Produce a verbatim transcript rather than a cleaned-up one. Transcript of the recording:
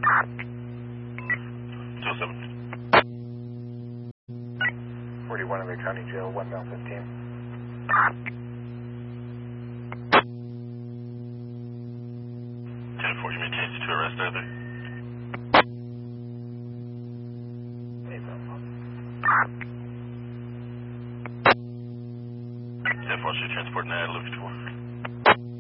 two oh seven. forty-one of the County Jail, one mile fifteen. ten four, you maintain to arrest either. ten four, should transport nine, look for.